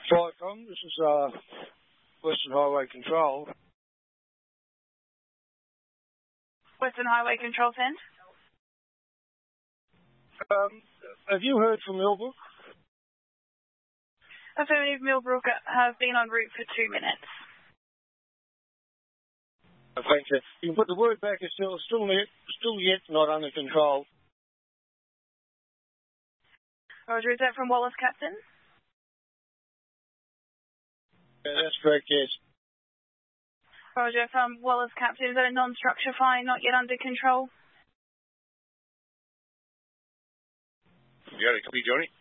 Flycom, this is Western Highway Control. Western Highway Control, send. Have you heard from Millbrook? Affirmative, Millbrook have been en route for 2 minutes. Thank you. You can put the word back, it's still yet not under control. Roger, is that from Wallace Captain? Yeah, that's correct, yes. Roger, from Wallace Captain, is that a non-structure fire not yet under control? You got it, copy, Johnny.